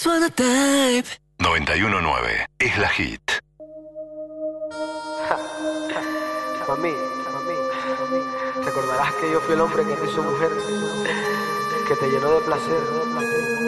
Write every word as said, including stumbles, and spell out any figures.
just wanna type. noventa y uno punto nueve es la hit. Mami, mami, mami, recordarás que yo fui el hombre que te hizo mujer, que te llenó de placer.